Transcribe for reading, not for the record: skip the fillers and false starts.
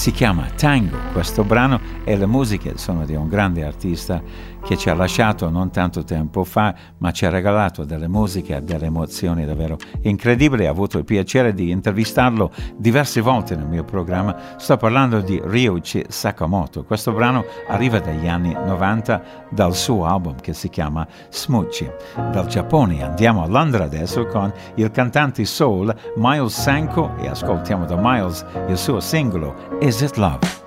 Si chiama Tango questo brano e le musiche sono di un grande artista che ci ha lasciato non tanto tempo fa, ma ci ha regalato delle musiche e delle emozioni davvero incredibili. Ho avuto il piacere di intervistarlo diverse volte nel mio programma. Sto parlando di Ryuichi Sakamoto. Questo brano arriva dagli anni 90 dal suo album che si chiama Smoochie. Dal Giappone andiamo a Londra adesso con il cantante soul Miles Sanko e ascoltiamo da Miles il suo singolo Is It Love?